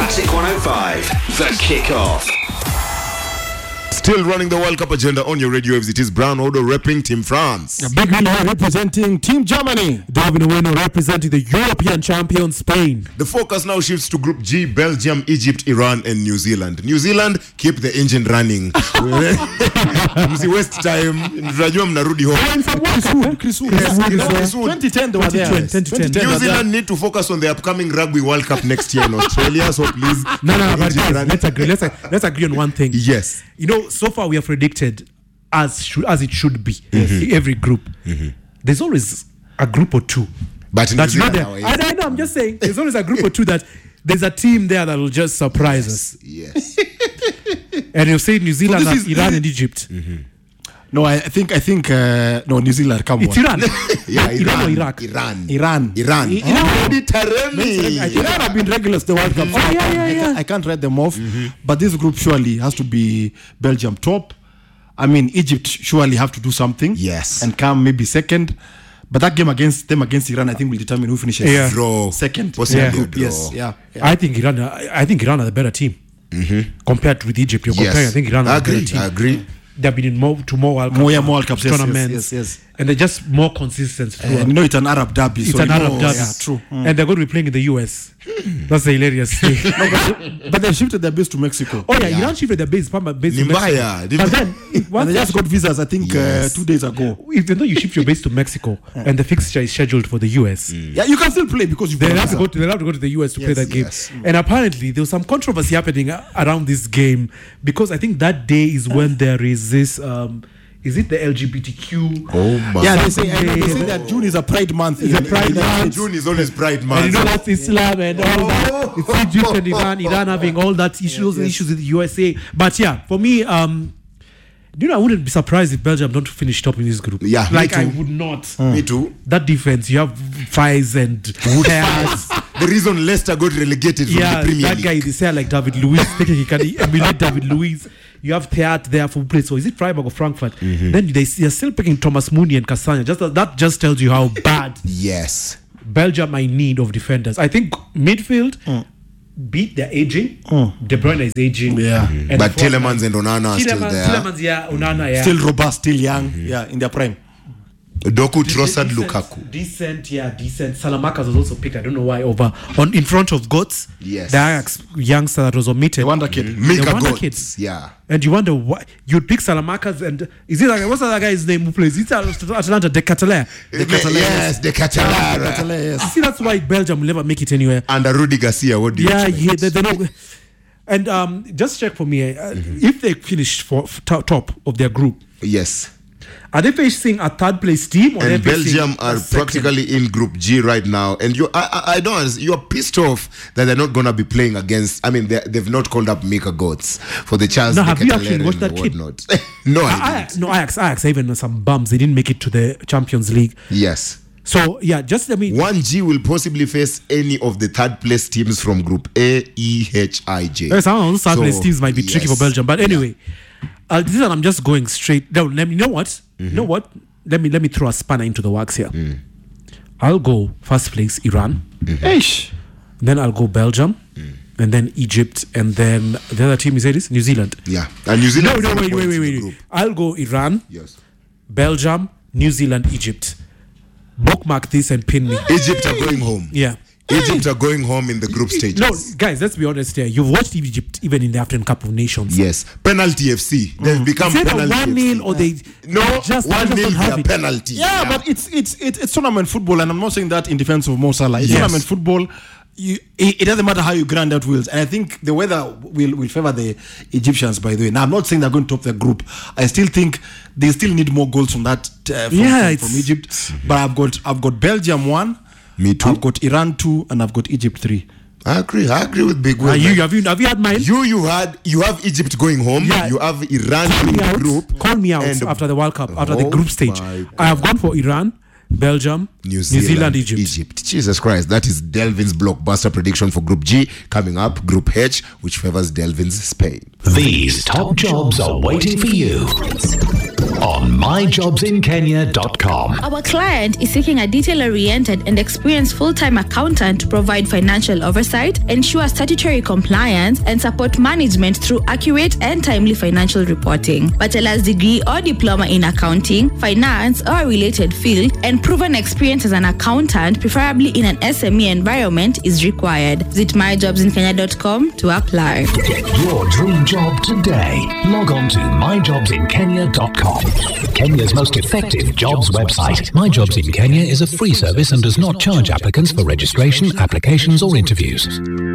Classic 105, The Kickoff. Still running the World Cup agenda on your radio waves. It is Brown Odo repping Team France. Big Willow representing Team Germany. Darwin Owino representing the European champion Spain. The focus now shifts to Group G: Belgium, Egypt, Iran, and New Zealand. New Zealand, keep the engine running. Msi waste time. Tunajua mnarudi home. Chris Wood. Yes, 2010 they were there. 2010. New Zealand need to focus on the upcoming Rugby World Cup next year in Australia. So please, No, but guys, let's agree on one thing. yes. You know, so far we have predicted as it should be. Every group. There's always a group or two. But in That's New not Zealand, there. I know. I'm just saying. There's always a group or two that there's a team there that will just surprise us. Yes. And you say New Zealand, this is- Iran, and Egypt. No, I think no, New Zealand, come It's on. Iran. Yeah, Iran or Iraq. Iran. Iran. Mediterranean. Iran have been regulars the World Cup. So I can't write them off. But this group surely has to be Belgium top. I mean, Egypt surely have to do something. Yes. And come maybe second. But that game against Iran, I think will determine who finishes Draw. second. Possibly Yeah. draw. Yes. Yeah. I think Iran are the better team compared with Egypt. You're comparing. I think Iran are the better team. I agree. They've been in more World Cup More World Cups, yes, tournaments, yes. and they're just more consistent. And you know it's an Arab derby. It's so an you Arab know, derby, Yeah, true. And they're going to be playing in the US. That's the hilarious thing. But they shifted their base to Mexico. Oh yeah, Iran shifted their base to Mexico. Nimbaya. But then, And they just got visas, I think, Yes. 2 days ago. even though you shift your base to Mexico and the fixture is scheduled for the US, Yeah, you can still play because you've they'll got have, a to visa. they'll have to go to the US to play that game. yes. And apparently there was some controversy happening around this game because I think that day is when there is this. Is it the LGBTQ? Oh my. Yeah, they say that June is a Pride month. It's a Pride month. June is always Pride month. And you know that's Islam and all that. It's Egypt and Iran having all that issues with the USA. But yeah, for me, I wouldn't be surprised if Belgium don't finish top in this group. Yeah, me like I too. would not. Me too. That defense, you have Fies and Tears. The reason Leicester got relegated from Yeah, the Premier that League. guy they say like David Luiz. Thinking he can emulate David Luiz. You have Theat there for play. So is it Freiburg or Frankfurt? Then they're still picking Thomas Mooney and Castagna. That just tells you how bad Yes. Belgium are in need of defenders. I think midfield beat their aging. De Bruyne is aging. Yeah. And But the front Tielemans and Onana are still line- there. Tielemans, yeah. Onana, yeah. Still robust, still young, yeah, in their prime. Doku, Trossard, Decent, Lukaku. Decent. Salamakas was also picked. I don't know why in front of Götze. Yes. The Ajax youngster that was omitted. The wonder kid. Mika The wonder Götze. kids. Yeah. And you wonder why you'd pick Salamakas and is it like what's the other guy's name who plays? It's Atalanta, De Catalan. Yes, the Catalara. You see, that's why Belgium will never make it anywhere. And Rudy Garcia, what do you expect? They're not. And just check for me if they finish top of their group. Yes. Are they facing a third place team or And they're facing Belgium a are second? practically in Group G right now. And I don't understand. You're pissed off that they're not going to be playing against. I mean, they've not called up Mika Götze for the chance. No, have you actually watched that kid? Whatnot. No, I didn't. Ajax even some bums. They didn't make it to the Champions League. Yes. So yeah, just let me. 1G will possibly face any of the third place teams from Group A, E, H, I, J. Some of those third place teams might be tricky for yes. Belgium, but anyway, this one I'm just going straight down. You know what? You know what? Let me throw a spanner into the works here. I'll go first place Iran, then I'll go Belgium, and then Egypt, and then the other team you said is New Zealand. Yeah. And New Zealand. No, wait. I'll go Iran, Yes. Belgium, New Zealand, Egypt. Bookmark this and pin me. Egypt are going home. Yeah. Egypt are going home in the group stages. No, guys, let's be honest here. You've watched Egypt even in the African Cup of Nations. Yes. Penalty FC. They've become Is it a penalty 1-0 FC. or they No, just 1-0 don't have their it? penalty. Yeah, but it's tournament football, and I'm not saying that in defense of Mo Salah. It's Yes. tournament football. It doesn't matter how you grind out wheels, and I think the weather will favor the Egyptians. By the way, now I'm not saying they're going to top the group. I still think they still need more goals from that from Egypt. But I've got Belgium 1. Me too. I've got Iran 2, and I've got Egypt 3. I agree with Big Will. Have you had mine? You have Egypt going home. Yeah. You have Iran in the group. Call me out And- after the World Cup, after the group stage. my I have gone for Iran, Belgium, New Zealand, Egypt. Jesus Christ, that is Delvin's blockbuster prediction for Group G. Coming up, Group H, which favors Delvin's Spain. These top jobs are waiting for you. on myjobsinkenya.com. Our client is seeking a detail-oriented and experienced full-time accountant to provide financial oversight, ensure statutory compliance, and support management through accurate and timely financial reporting. Bachelor's degree or diploma in accounting, finance, or a related field, and proven experience as an accountant, preferably in an SME environment, is required. Visit myjobsinkenya.com to apply. Get your dream job today. Log on to myjobsinkenya.com. Kenya's most effective jobs website. My Jobs in Kenya is a free service and does not charge applicants for registration, applications, or interviews.